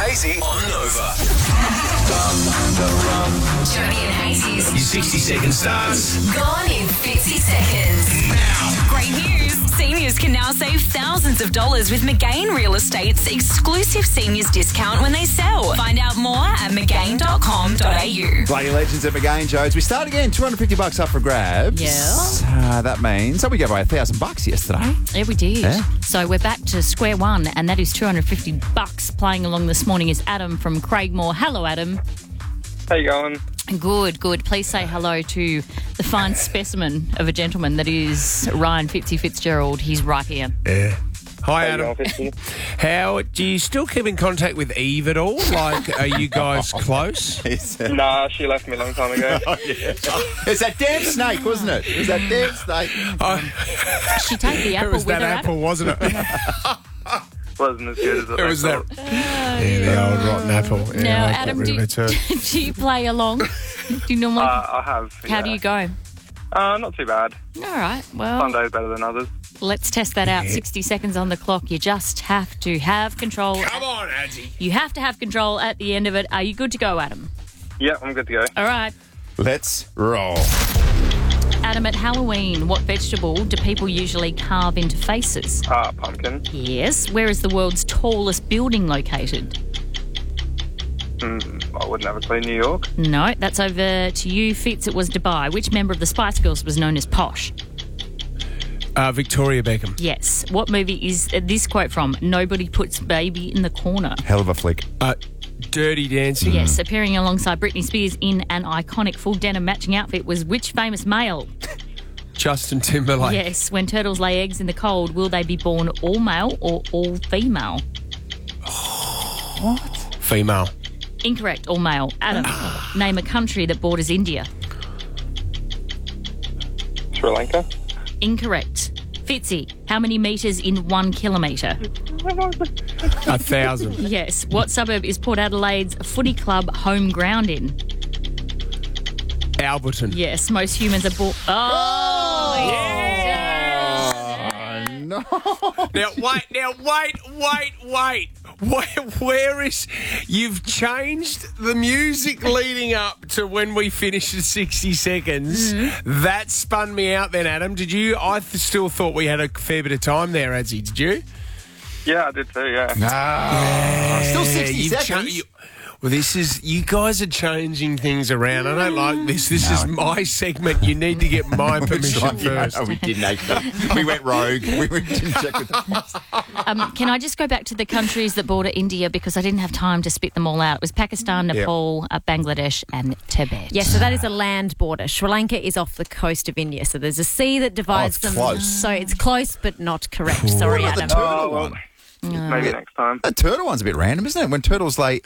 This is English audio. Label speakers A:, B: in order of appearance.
A: Hazy on Nova.
B: Johnny and Hazy's
A: Your 60-second starts
B: gone in 50 seconds.
A: now.
C: Great news! Seniors can now save thousands of dollars with McGain Real Estate's exclusive seniors discount when they sell. Find out more at mcgain.com.au.
D: Bloody legends at McGain, Jodes. We start again, $250 up for grabs.
E: Yeah.
D: That means, we gave away $1,000 yesterday.
E: Yeah, we did.
D: Yeah.
E: So we're back to square one, and that is $250. Playing along this morning is Adam from Craigmore. Hello, Adam.
F: How you going?
E: Good, good. Please say hello to the fine specimen of a gentleman that is Ryan Fitzgerald. He's right here.
G: Yeah. Hi,
F: How you
G: Adam.
F: going, Fitzy?
G: How do you still keep in contact with Eve at all? Like, are you guys close?
F: Nah, she left me a long time ago.
D: It's that damn snake, wasn't it? It was that damn snake.
E: She take the apple
G: It was
E: with
G: that
E: her,
G: apple, wasn't it?
F: Wasn't as good as
G: It was that. Yeah, the old rotten apple. Yeah,
E: Now,
G: I got
E: Adam,
G: rid of it too.
E: do you play along? Do you normally?
F: I have.
E: How do you go?
F: Not too bad.
E: All right. Well,
F: Some days better than others.
E: let's test that out. 60 seconds on the clock. You just have to have control.
G: Come on, Adzi.
E: You have to have control at the end of it. Are you good to go, Adam?
F: Yeah, I'm good to go.
E: All right.
D: Let's roll.
E: Adam, at Halloween, what vegetable do people usually carve into faces?
F: Pumpkin.
E: Yes. Where is the world's tallest building located?
F: I wouldn't have a clue. New York.
E: No, that's over to you, Fitz. It was Dubai. Which member of the Spice Girls was known as Posh?
G: Victoria Beckham.
E: Yes. What movie is this quote from? Nobody puts baby in the corner.
D: Hell of a flick.
G: Dirty Dancing.
E: Yes, appearing alongside Britney Spears in an iconic full denim matching outfit was which famous male?
G: Justin Timberlake.
E: Yes, when turtles lay eggs in the cold, will they be born all male or all female?
G: Female.
E: Incorrect, all male. Adam, name a country that borders India.
F: Sri Lanka.
E: Incorrect. Fitzy, how many metres in 1 kilometre?
G: 1,000.
E: Yes. What suburb is Port Adelaide's footy club home ground in?
G: Alberton.
E: Yes, most humans are born... Oh!
D: No.
G: Now, wait. Where is... You've changed the music leading up to when we finished at 60 seconds.
E: Mm-hmm.
G: That spun me out then, Adam. Did you? I still thought we had a fair bit of time there, Adzi. Did you?
F: Yeah, I did too. Yeah.
D: Still 60
G: You've
D: seconds.
G: Well, you guys are changing things around. I don't like this. This is my segment. You need to get my permission first.
D: No, we didn't actually. We went rogue. We didn't check with them.
E: Can I just go back to the countries that border India because I didn't have time to spit them all out? It was Pakistan, Nepal, Bangladesh and Tibet.
H: Yes, so that is a land border. Sri Lanka is off the coast of India, so there's a sea that divides
D: it's
H: them.
D: close.
H: So it's close, but not correct. Sorry,
D: What about
H: Adam.
D: the turtle one?
F: Maybe next time.
D: That turtle one's a bit random, isn't it? When turtles lay